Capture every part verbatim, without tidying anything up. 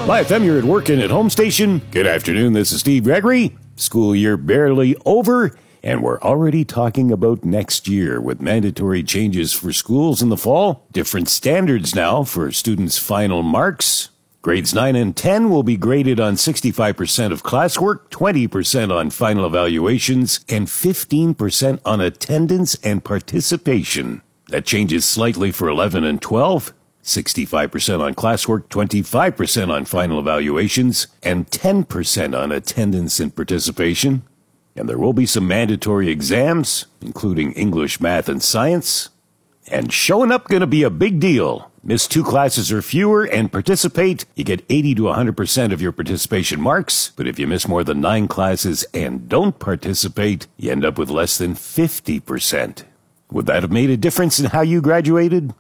My F M, you're at work and at home station. Good afternoon, this is Steve Gregory. School year barely over, and we're already talking about next year with mandatory changes for schools in the fall. Different standards now for students' final marks. Grades nine and ten will be graded on sixty-five percent of classwork, twenty percent on final evaluations, and fifteen percent on attendance and participation. That changes slightly for eleven and twelve. sixty-five percent on classwork, twenty-five percent on final evaluations, and ten percent on attendance and participation. And there will be some mandatory exams, including English, math, and science. And showing up going to be a big deal. Miss two classes or fewer and participate, you get eighty to one hundred percent of your participation marks. But if you miss more than nine classes and don't participate, you end up with less than fifty percent. Would that have made a difference in how you graduated?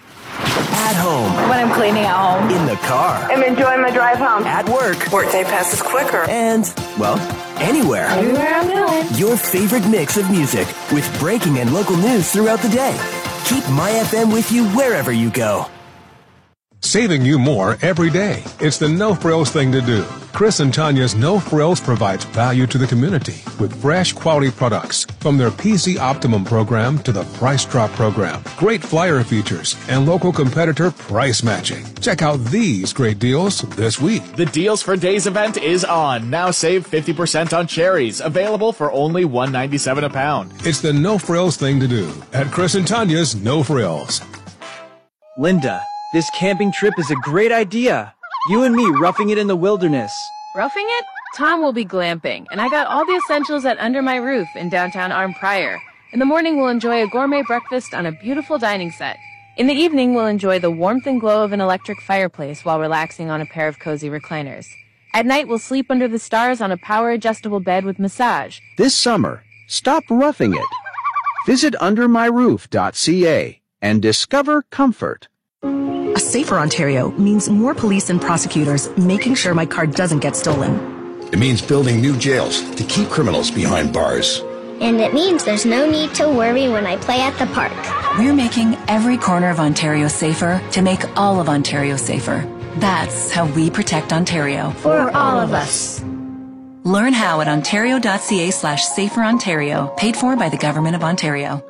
At home. When I'm cleaning at home. In the car. I'm enjoying my drive home. At work. Workday passes quicker. And, well, anywhere. Anywhere I'm going. Your favorite mix of music with breaking and local news throughout the day. Keep My F M with you wherever you go. Saving you more every day. It's the No Frills thing to do. Chris and Tanya's No Frills provides value to the community with fresh quality products from their P C Optimum program to the Price Drop program. Great flyer features and local competitor price matching. Check out these great deals this week. The Deals for Days event is on. Now save fifty percent on cherries. Available for only one dollar and ninety-seven cents a pound. It's the No Frills thing to do at Chris and Tanya's No Frills. Linda, this camping trip is a great idea. You and me roughing it in the wilderness. Roughing it? Tom will be glamping, and I got all the essentials at Under My Roof in downtown Arm Pryor. In the morning, we'll enjoy a gourmet breakfast on a beautiful dining set. In the evening, we'll enjoy the warmth and glow of an electric fireplace while relaxing on a pair of cozy recliners. At night, we'll sleep under the stars on a power-adjustable bed with massage. This summer, stop roughing it. Visit under my roof dot c a and discover comfort. A safer Ontario means more police and prosecutors making sure my car doesn't get stolen. It means building new jails to keep criminals behind bars. And it means there's no need to worry when I play at the park. We're making every corner of Ontario safer to make all of Ontario safer. That's how we protect Ontario. For all of us. Learn how at ontario dot c a slash safer Ontario, paid for by the Government of Ontario.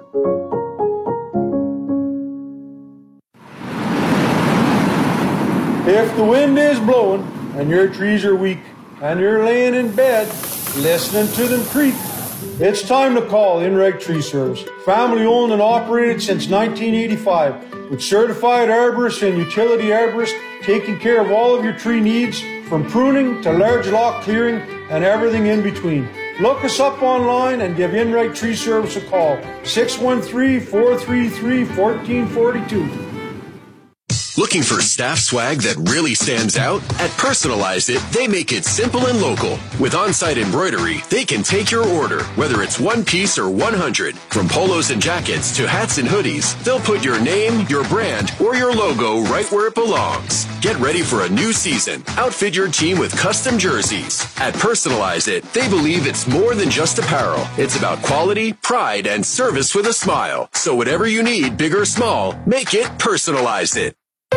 If the wind is blowing and your trees are weak and you're laying in bed listening to them creak, it's time to call Inreg Tree Service. Family owned and operated since nineteen eighty-five with certified arborists and utility arborists taking care of all of your tree needs from pruning to large lot clearing and everything in between. Look us up online and give Inreg Tree Service a call. six one three, four three three, one four four two. Looking for staff swag that really stands out? At Personalize It, they make it simple and local. With on-site embroidery, they can take your order, whether it's one piece or one hundred. From polos and jackets to hats and hoodies, they'll put your name, your brand, or your logo right where it belongs. Get ready for a new season. Outfit your team with custom jerseys. At Personalize It, they believe it's more than just apparel. It's about quality, pride, and service with a smile. So whatever you need, big or small, make it Personalize It.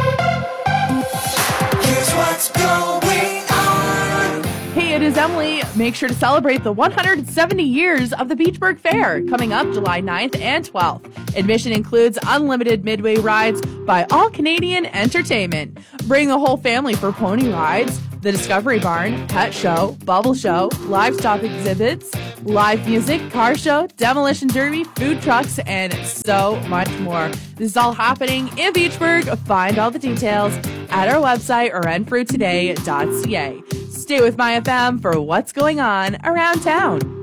Here's what's going on. Hey, it is Emily. Make sure to celebrate the one hundred seventy years of the Beachburg Fair coming up July ninth and twelfth. Admission includes unlimited midway rides by All Canadian Entertainment. Bring the whole family for pony rides, the Discovery Barn, pet show, bubble show, livestock exhibits, live music, car show, demolition derby, food trucks, and so much more. This is all happening in Beachburg. Find all the details at our website or renfrew today dot c a. Stay with My F M for what's going on around town.